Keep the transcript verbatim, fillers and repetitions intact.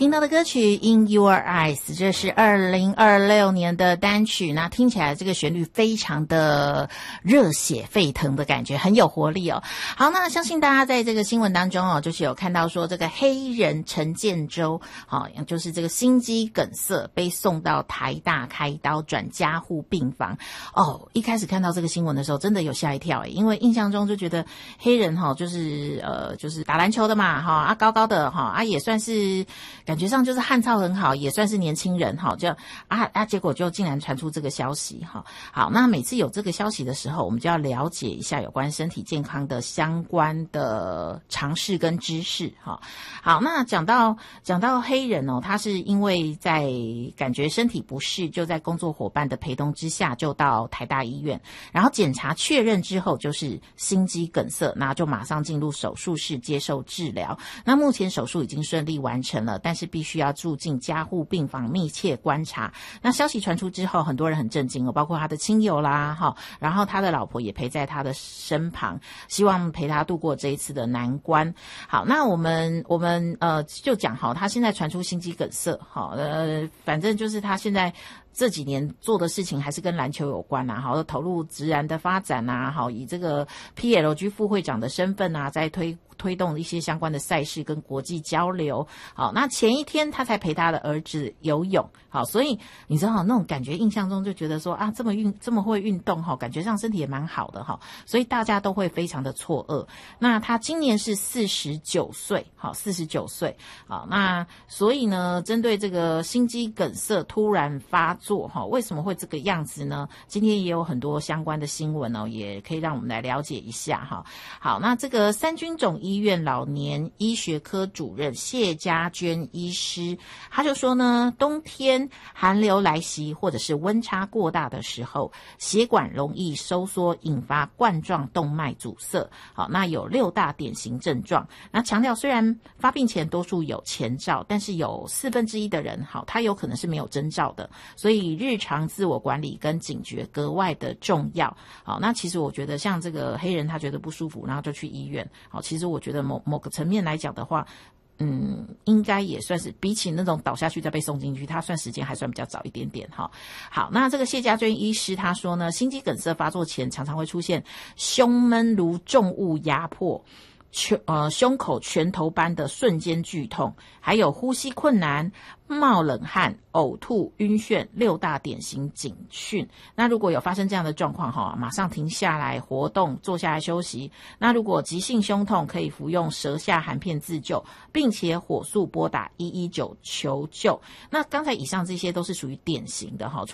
听到的歌曲 In Your Eyes， 这是二零二六年的单曲，那听起来这个旋律非常的热血沸腾的感觉，很有活力哦。好，那相信大家在这个新闻当中哦，就是有看到说这个黑人陈建州，好、哦，就是这个心肌梗塞被送到台大开刀转加护病房。哦，一开始看到这个新闻的时候，真的有吓一跳诶，因为印象中就觉得黑人哈、哦，就是呃，就是打篮球的嘛，哈、哦、啊，高高的哈、哦、啊，也算是。感觉上就是汉操很好，也算是年轻人哈，就啊啊，结果就竟然传出这个消息哈。好，那每次有这个消息的时候，我们就要了解一下有关身体健康的相关的常识跟知识哈。好，那讲到讲到黑人哦，他是因为在感觉身体不适，就在工作伙伴的陪同之下，就到台大医院，然后检查确认之后就是心肌梗塞，那就马上进入手术室接受治疗。那目前手术已经顺利完成了，但是必须要住进加护病房密切观察。那消息传出之后，很多人很震惊哦，包括他的亲友啦，哈，然后他的老婆也陪在他的身旁，希望陪他度过这一次的难关。好，那我们我们呃就讲哈，他现在传出心肌梗塞，好，呃，反正就是他现在。这几年做的事情还是跟篮球有关啊，好，投入职篮的发展啊，好，以这个 P L G 副会长的身份啊，在推推动一些相关的赛事跟国际交流。好，那前一天他才陪他的儿子游泳，好，所以你知道那种感觉，印象中就觉得说啊，这么运这么会运动哈，感觉上身体也蛮好的哈，所以大家都会非常的错愕。那他今年是四十九岁，好，四十九岁，好，那所以呢，针对这个心肌梗塞突然发做哈，为什么会这个样子呢？今天也有很多相关的新闻哦，也可以让我们来了解一下哈。好，那这个三军总医院老年医学科主任谢家娟医师，他就说呢，冬天寒流来袭或者是温差过大的时候，血管容易收缩，引发冠状动脉阻塞。好，那有六大典型症状。那强调，虽然发病前多数有前兆，但是有四分之一的人，好，他有可能是没有征兆的。所以日常自我管理跟警觉格外的重要。好，那其实我觉得像这个黑人他觉得不舒服，然后就去医院。好，其实我觉得某某个层面来讲的话，嗯，应该也算是比起那种倒下去再被送进去，他算时间还算比较早一点点哈。好，那这个谢家娟医师他说呢，心肌梗塞发作前常常会出现胸闷如重物压迫。胸呃胸口拳头般的瞬间剧痛，还有呼吸困难、冒冷汗、呕吐、晕眩六大典型警讯。那如果有发生这样的状况哈，马上停下来活动，坐下来休息。那如果急性胸痛，可以服用舌下含片自救，并且火速拨打一一九求救。那刚才以上这些都是属于典型的哈。